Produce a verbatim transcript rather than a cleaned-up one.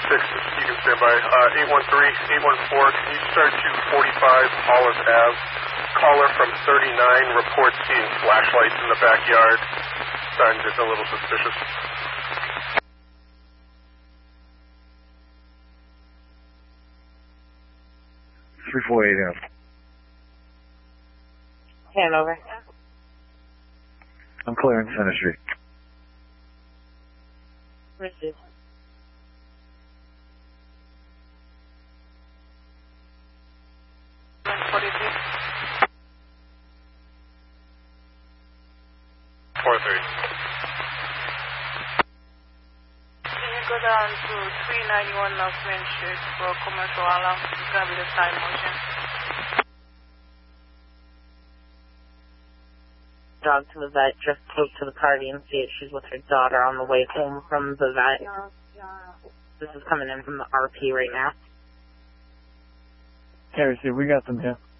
six, you can stand by. Uh, eight one three, eight one four, can you start to forty-five Hollis Ave? Caller from thirty-nine reports seeing flashlights in the backyard. Signs it's a little suspicious. three forty-eight F. Hanover. I'm clearing Center Street. Receive. four thirty. Can you go down to three ninety-one North Main Street for commercial alarm? It's going to be the side motion. Dog to the vet, just spoke to the party and see if she's with her daughter on the way home from the vet. This is coming in from the R P right now. Okay, receive. We got them here.